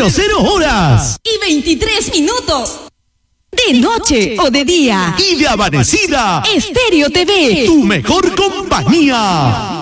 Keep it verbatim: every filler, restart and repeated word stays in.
cero horas. Y veintitrés minutos. De noche o de día. Y de amanecida. Estéreo T V. Tu mejor compañía.